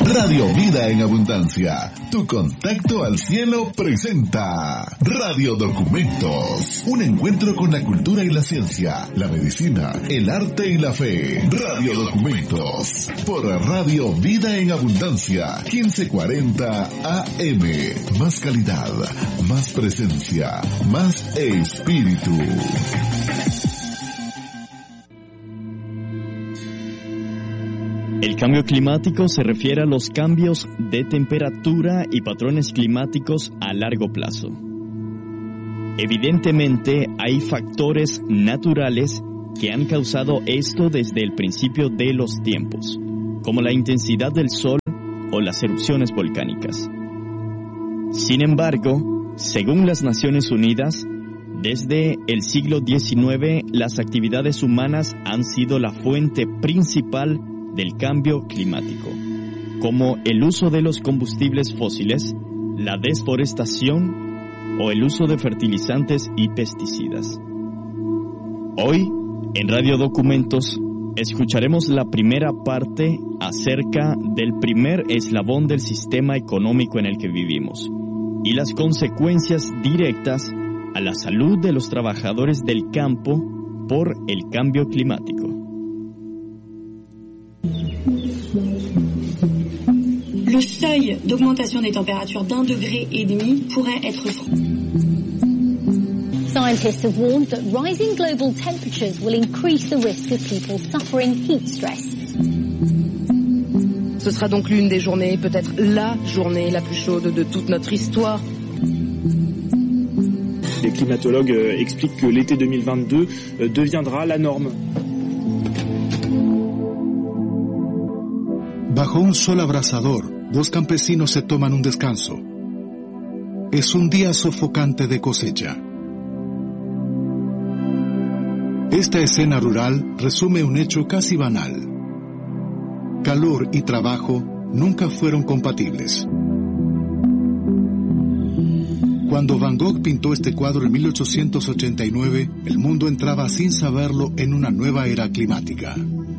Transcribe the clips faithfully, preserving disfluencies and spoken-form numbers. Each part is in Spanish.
Radio Vida en Abundancia, tu contacto al cielo presenta Radio Documentos, un encuentro con la cultura y la ciencia, la medicina, el arte y la fe. Radio Documentos, por Radio Vida en Abundancia, quince cuarenta A M. Más calidad, más presencia, más espíritu. El cambio climático se refiere a los cambios de temperatura y patrones climáticos a largo plazo. Evidentemente, hay factores naturales que han causado esto desde el principio de los tiempos, como la intensidad del sol o las erupciones volcánicas. Sin embargo, según las Naciones Unidas, desde el siglo diecinueve, las actividades humanas han sido la fuente principal del cambio climático, como el uso de los combustibles fósiles, la desforestación o el uso de fertilizantes y pesticidas. Hoy, en Radio Documentos, escucharemos la primera parte acerca del primer eslabón del sistema económico en el que vivimos y las consecuencias directas a la salud de los trabajadores del campo por el cambio climático. Le seuil d'augmentation des températures d'un degré et demi pourrait être franc. Scientists have warned that rising global temperatures will increase the risk of people suffering heat stress. Ce sera donc l'une des journées, peut-être la journée la plus chaude de toute notre histoire. Les climatologues expliquent que l'été deux mille vingt-deux deviendra la norme. Bajo un sol abrasador, dos campesinos se toman un descanso. Es un día sofocante de cosecha. Esta escena rural resume un hecho casi banal. Calor y trabajo nunca fueron compatibles. Cuando Van Gogh pintó este cuadro en mil ochocientos ochenta y nueve, el mundo entraba sin saberlo en una nueva era climática.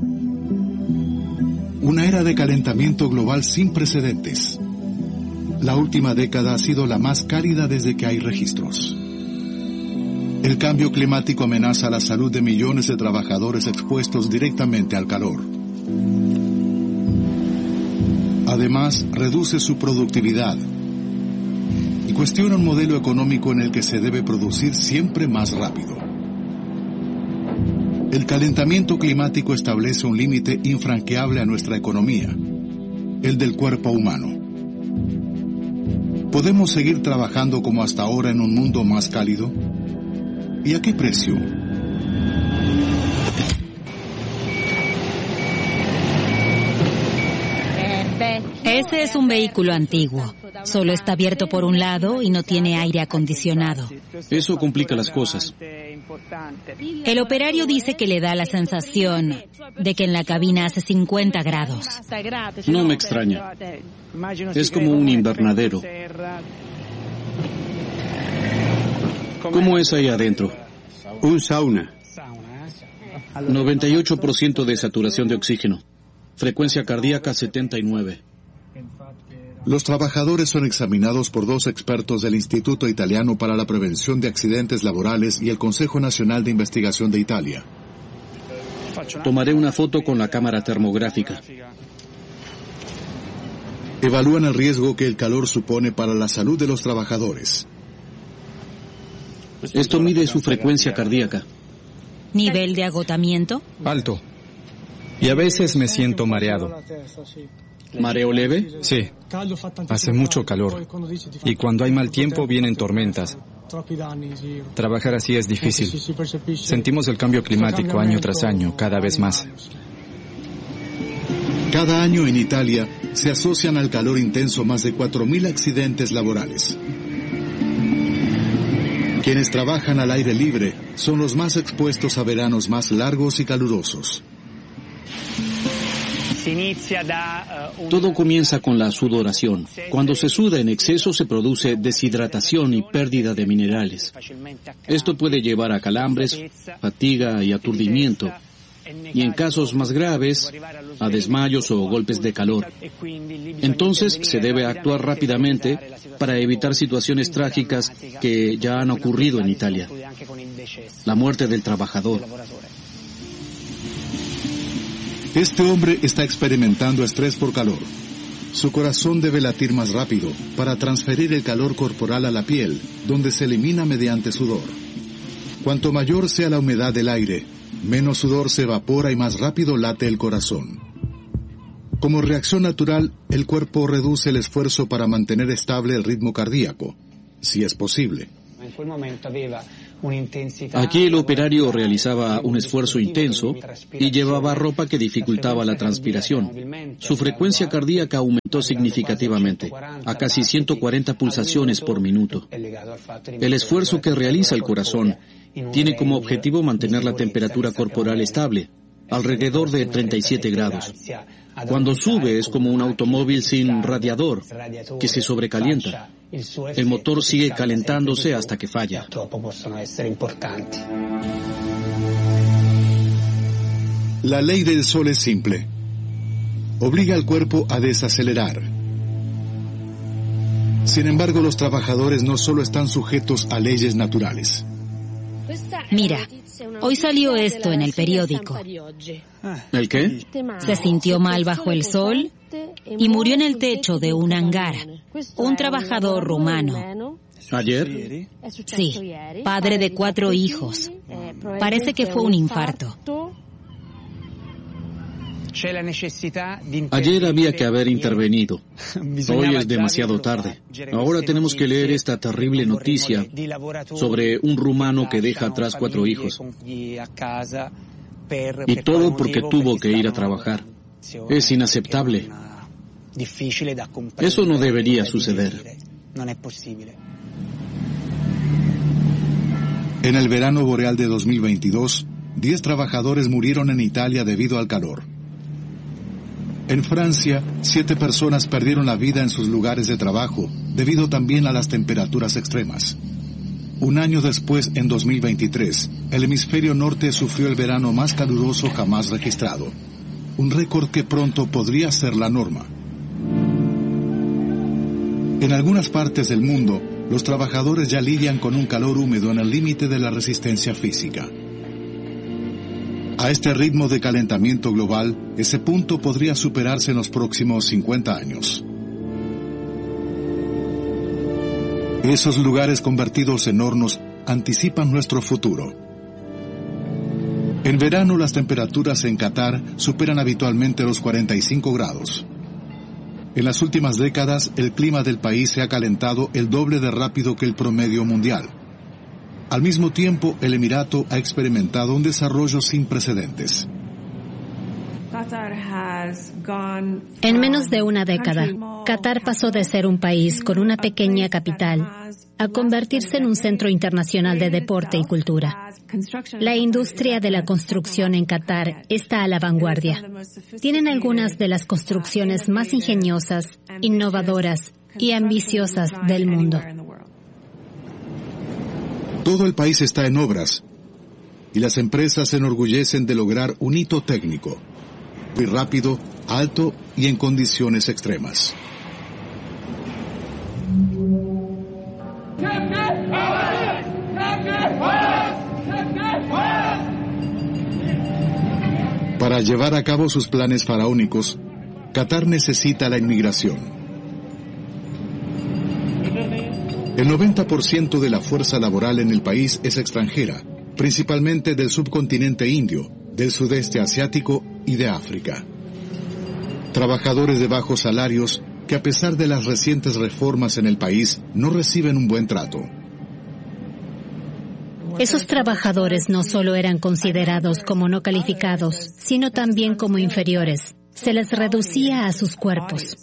Una era de calentamiento global sin precedentes. La última década ha sido la más cálida desde que hay registros. El cambio climático amenaza la salud de millones de trabajadores expuestos directamente al calor. Además, reduce su productividad y cuestiona un modelo económico en el que se debe producir siempre más rápido. El calentamiento climático establece un límite infranqueable a nuestra economía, el del cuerpo humano. ¿Podemos seguir trabajando como hasta ahora en un mundo más cálido? ¿Y a qué precio? Ese es un vehículo antiguo. Solo está abierto por un lado y no tiene aire acondicionado. Eso complica las cosas. El operario dice que le da la sensación de que en la cabina hace cincuenta grados. No me extraña. Es como un invernadero. ¿Cómo es ahí adentro? Un sauna. noventa y ocho por ciento de saturación de oxígeno. Frecuencia cardíaca setenta y nueve. Los trabajadores son examinados por dos expertos del Instituto Italiano para la Prevención de Accidentes Laborales y el Consejo Nacional de Investigación de Italia. Tomaré una foto con la cámara termográfica. Evalúan el riesgo que el calor supone para la salud de los trabajadores. Esto mide su frecuencia cardíaca. ¿Nivel de agotamiento? Alto. Y a veces me siento mareado. ¿Mareo leve? Sí. Hace mucho calor. Y cuando hay mal tiempo vienen tormentas. Trabajar así es difícil. Sentimos el cambio climático año tras año, cada vez más. Cada año en Italia se asocian al calor intenso más de cuatro mil accidentes laborales. Quienes trabajan al aire libre son los más expuestos a veranos más largos y calurosos. Todo comienza con la sudoración. Cuando se suda en exceso se produce deshidratación y pérdida de minerales. Esto puede llevar a calambres, fatiga y aturdimiento, y en casos más graves, a desmayos o golpes de calor. Entonces, se debe actuar rápidamente para evitar situaciones trágicas que ya han ocurrido en Italia. La muerte del trabajador. Este hombre está experimentando estrés por calor. Su corazón debe latir más rápido para transferir el calor corporal a la piel, donde se elimina mediante sudor. Cuanto mayor sea la humedad del aire, menos sudor se evapora y más rápido late el corazón. Como reacción natural, el cuerpo reduce el esfuerzo para mantener estable el ritmo cardíaco, si es posible. Aquí el operario realizaba un esfuerzo intenso y llevaba ropa que dificultaba la transpiración. Su frecuencia cardíaca aumentó significativamente, a casi ciento cuarenta pulsaciones por minuto. El esfuerzo que realiza el corazón tiene como objetivo mantener la temperatura corporal estable, alrededor de treinta y siete grados. Cuando sube es como un automóvil sin radiador, que se sobrecalienta. El motor sigue calentándose hasta que falla. La ley del sol es simple. Obliga al cuerpo a desacelerar. Sin embargo, los trabajadores no solo están sujetos a leyes naturales. Mira, hoy salió esto en el periódico. ¿El qué? Se sintió mal bajo el sol y murió en el techo de un hangar. Un trabajador rumano. ¿Ayer? Sí, padre de cuatro hijos. Parece que fue un infarto. Ayer había que haber intervenido. Hoy es demasiado tarde. Ahora tenemos que leer esta terrible noticia sobre un rumano que deja atrás cuatro hijos. Y todo porque tuvo que ir a trabajar. Es inaceptable. Eso no debería suceder. En el verano boreal de dos mil veintidós, diez trabajadores murieron en Italia debido al calor. En Francia, siete personas perdieron la vida en sus lugares de trabajo, debido también a las temperaturas extremas. Un año después, en dos mil veintitrés, el hemisferio norte sufrió el verano más caluroso jamás registrado. Un récord que pronto podría ser la norma. En algunas partes del mundo, los trabajadores ya lidian con un calor húmedo en el límite de la resistencia física. A este ritmo de calentamiento global, ese punto podría superarse en los próximos cincuenta años. Esos lugares convertidos en hornos anticipan nuestro futuro. En verano las temperaturas en Qatar superan habitualmente los cuarenta y cinco grados. En las últimas décadas, el clima del país se ha calentado el doble de rápido que el promedio mundial. Al mismo tiempo, el Emirato ha experimentado un desarrollo sin precedentes. En menos de una década, Qatar pasó de ser un país con una pequeña capital a convertirse en un centro internacional de deporte y cultura. La industria de la construcción en Qatar está a la vanguardia. Tienen algunas de las construcciones más ingeniosas, innovadoras y ambiciosas del mundo. Todo el país está en obras y las empresas se enorgullecen de lograr un hito técnico, muy rápido, alto y en condiciones extremas. Para llevar a cabo sus planes faraónicos, Qatar necesita la inmigración. El noventa por ciento de la fuerza laboral en el país es extranjera, principalmente del subcontinente indio, del sudeste asiático y de África. Trabajadores de bajos salarios que a pesar de las recientes reformas en el país no reciben un buen trato. Esos trabajadores no solo eran considerados como no calificados, sino también como inferiores. Se les reducía a sus cuerpos.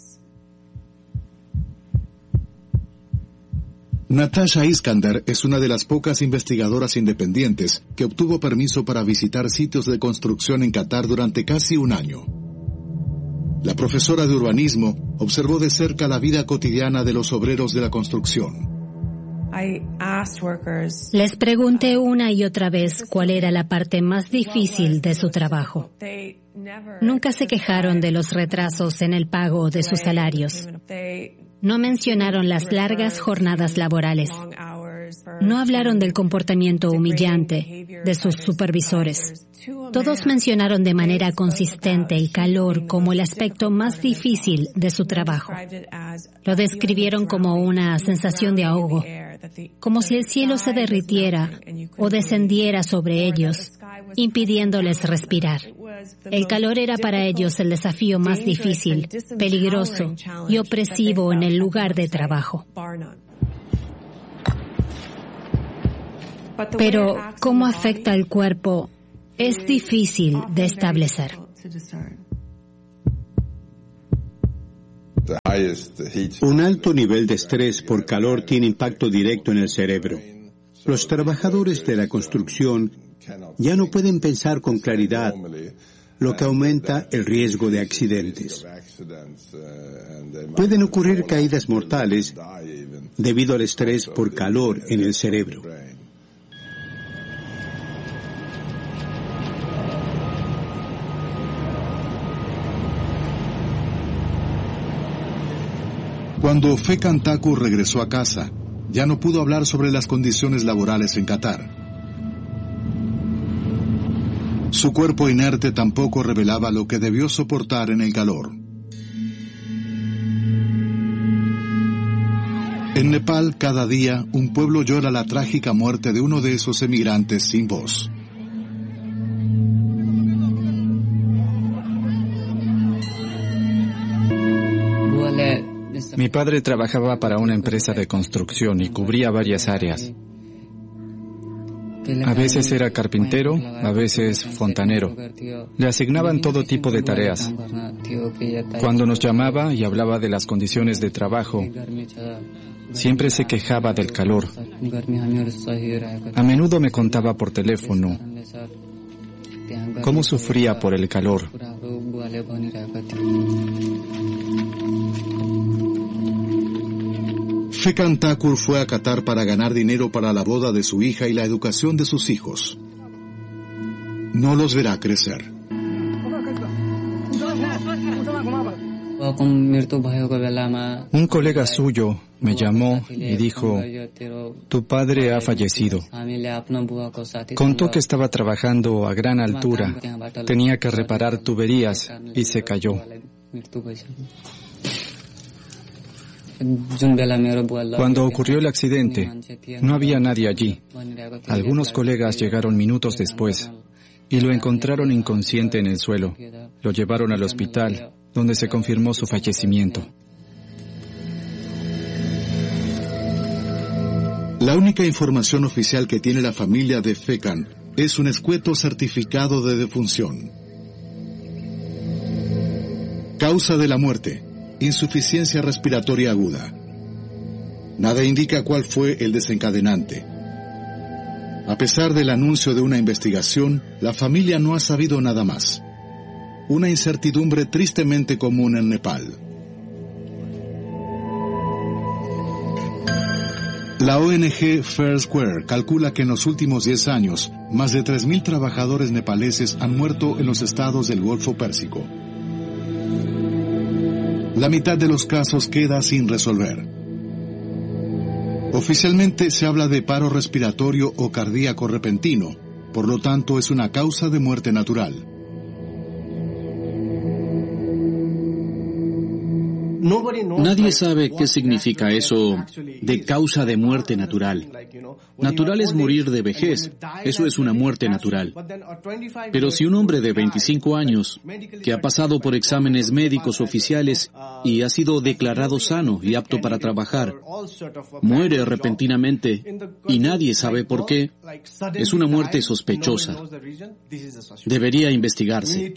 Natasha Iskander es una de las pocas investigadoras independientes que obtuvo permiso para visitar sitios de construcción en Qatar durante casi un año. La profesora de urbanismo observó de cerca la vida cotidiana de los obreros de la construcción. Les pregunté una y otra vez cuál era la parte más difícil de su trabajo. Nunca se quejaron de los retrasos en el pago de sus salarios. No mencionaron las largas jornadas laborales. No hablaron del comportamiento humillante de sus supervisores. Todos mencionaron de manera consistente el calor como el aspecto más difícil de su trabajo. Lo describieron como una sensación de ahogo, como si el cielo se derritiera o descendiera sobre ellos, impidiéndoles respirar. El calor era para ellos el desafío más difícil, peligroso y opresivo en el lugar de trabajo. Pero, ¿cómo afecta al cuerpo? Es difícil de establecer. Un alto nivel de estrés por calor tiene impacto directo en el cerebro. Los trabajadores de la construcción ya no pueden pensar con claridad, lo que aumenta el riesgo de accidentes. Pueden ocurrir caídas mortales debido al estrés por calor en el cerebro. Cuando Fekan Thakur regresó a casa, ya no pudo hablar sobre las condiciones laborales en Qatar. Su cuerpo inerte tampoco revelaba lo que debió soportar en el calor. En Nepal, cada día, un pueblo llora la trágica muerte de uno de esos emigrantes sin voz. Mi padre trabajaba para una empresa de construcción y cubría varias áreas. A veces era carpintero, a veces fontanero. Le asignaban todo tipo de tareas. Cuando nos llamaba y hablaba de las condiciones de trabajo, siempre se quejaba del calor. A menudo me contaba por teléfono cómo sufría por el calor. Fekan Thakur fue a Qatar para ganar dinero para la boda de su hija y la educación de sus hijos. No los verá crecer. Un colega suyo me llamó y dijo, tu padre ha fallecido. Contó que estaba trabajando a gran altura, tenía que reparar tuberías y se cayó. Cuando ocurrió el accidente, no había nadie allí. Algunos colegas llegaron minutos después y lo encontraron inconsciente en el suelo. Lo llevaron al hospital, donde se confirmó su fallecimiento. La única información oficial que tiene la familia de Fekan es un escueto certificado de defunción. Causa de la muerte: insuficiencia respiratoria aguda. Nada indica cuál fue el desencadenante. A pesar del anuncio de una investigación, la familia no ha sabido nada más. Una incertidumbre tristemente común en Nepal. La O N G Fair Square calcula que en los últimos diez años, más de tres mil trabajadores nepaleses han muerto en los estados del Golfo Pérsico. La mitad de los casos queda sin resolver. Oficialmente se habla de paro respiratorio o cardíaco repentino, por lo tanto es una causa de muerte natural. Nadie sabe qué significa eso de causa de muerte natural. Natural es morir de vejez, eso es una muerte natural. Pero si un hombre de veinticinco años, que ha pasado por exámenes médicos oficiales y ha sido declarado sano y apto para trabajar, muere repentinamente y nadie sabe por qué, es una muerte sospechosa. Debería investigarse.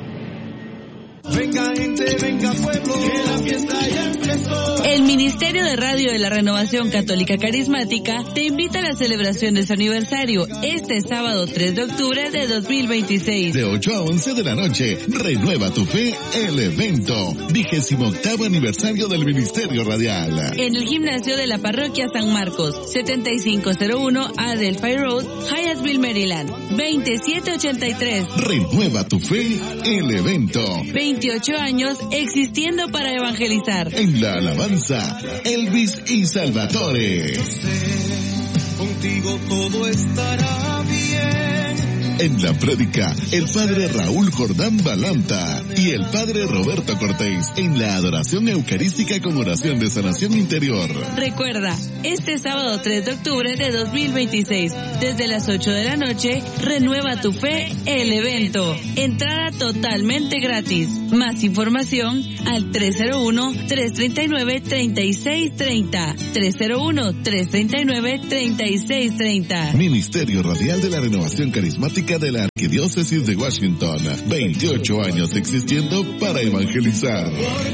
Venga gente, venga pueblo, que la fiesta ya empezó. El Ministerio de de radio de la Renovación Católica Carismática te invita a la celebración de su aniversario este sábado tres de octubre de dos mil veintiséis. De ocho a once de la noche, renueva tu fe, el evento. Vigésimo octavo aniversario del Ministerio Radial. En el gimnasio de la Parroquia San Marcos, setenta y cinco cero uno Adelphi Road, Hyattsville, Maryland, veintisiete ochenta y tres. Renueva tu fe, el evento. veintiocho años existiendo para evangelizar. En la alabanza, Elvis y Salvatore. Contigo todo estará bien. En la prédica, el padre Raúl Jordán Balanta y el padre Roberto Cortés en la adoración eucarística con oración de sanación interior. Recuerda, este sábado tres de octubre de dos mil veintiséis, desde las ocho de la noche, renueva tu fe, el evento. Entrada totalmente gratis. Más información al tres cero uno, tres tres nueve, tres seis tres cero. tres cero uno, tres tres nueve, tres seis tres cero. Ministerio Radial de la Renovación Carismática de la Arquidiócesis de Washington. veintiocho años existiendo para evangelizar.